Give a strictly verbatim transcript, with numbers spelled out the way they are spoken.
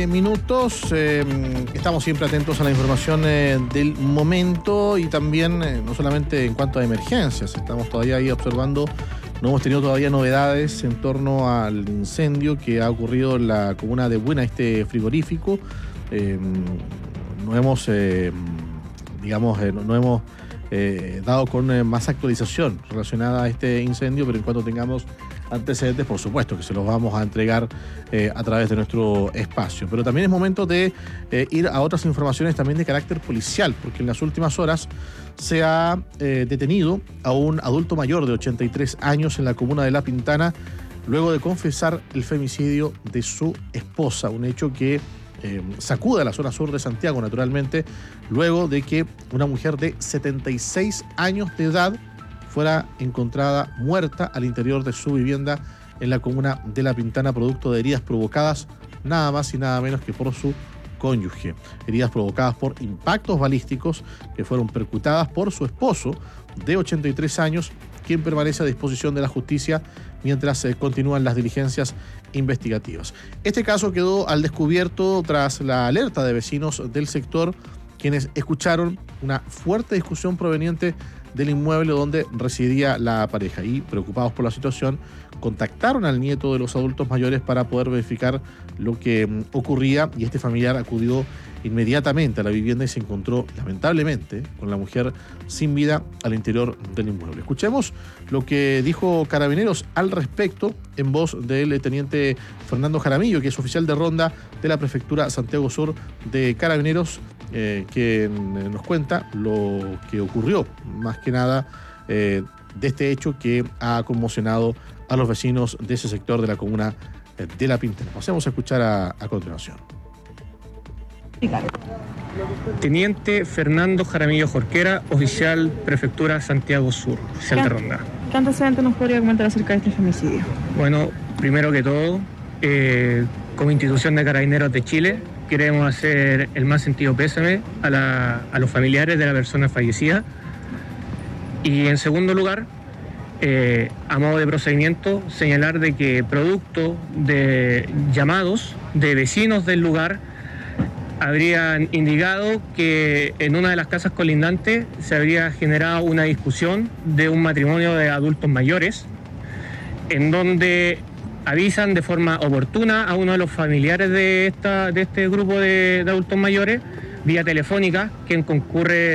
veinte minutos. Eh, estamos siempre atentos a la información eh, del momento y también, eh, no solamente en cuanto a emergencias, estamos todavía ahí observando, no hemos tenido todavía novedades en torno al incendio que ha ocurrido en la comuna de Buena, este frigorífico. Eh, no hemos, eh, digamos, eh, no, no hemos eh, dado con eh, más actualización relacionada a este incendio, pero en cuanto tengamos antecedentes, por supuesto que se los vamos a entregar eh, a través de nuestro espacio. Pero también es momento de eh, ir a otras informaciones también de carácter policial, porque en las últimas horas se ha eh, detenido a un adulto mayor de ochenta y tres años en la comuna de La Pintana, luego de confesar el femicidio de su esposa, un hecho que eh, sacude a la zona sur de Santiago, naturalmente, luego de que una mujer de setenta y seis años de edad fuera encontrada muerta al interior de su vivienda en la comuna de La Pintana, producto de heridas provocadas nada más y nada menos que por su cónyuge. Heridas provocadas por impactos balísticos que fueron percutadas por su esposo de ochenta y tres años, quien permanece a disposición de la justicia mientras se continúan las diligencias investigativas. Este caso quedó al descubierto tras la alerta de vecinos del sector, quienes escucharon una fuerte discusión proveniente del inmueble donde residía la pareja y, preocupados por la situación, contactaron al nieto de los adultos mayores para poder verificar lo que mm, ocurría, y este familiar acudió inmediatamente a la vivienda y se encontró, lamentablemente, con la mujer sin vida al interior del inmueble. Escuchemos lo que dijo Carabineros al respecto en voz del teniente Fernando Jaramillo, que es oficial de ronda de la Prefectura Santiago Sur de Carabineros, Eh, que nos cuenta lo que ocurrió, más que nada, eh, de este hecho que ha conmocionado a los vecinos de ese sector de la comuna de La Pintana. Pasemos a escuchar a, a continuación. Teniente Fernando Jaramillo Jorquera, oficial Prefectura Santiago Sur, oficial de ronda. ¿Qué antecedentes nos podría comentar acerca de este femicidio? Bueno, primero que todo, eh, como institución de Carabineros de Chile, queremos hacer el más sentido pésame a, la, a los familiares de la persona fallecida. Y en segundo lugar, eh, a modo de procedimiento, señalar de que producto de llamados de vecinos del lugar habrían indicado que en una de las casas colindantes se habría generado una discusión de un matrimonio de adultos mayores, en donde avisan de forma oportuna a uno de los familiares de, esta, de este grupo de, de adultos mayores, vía telefónica, quien concurre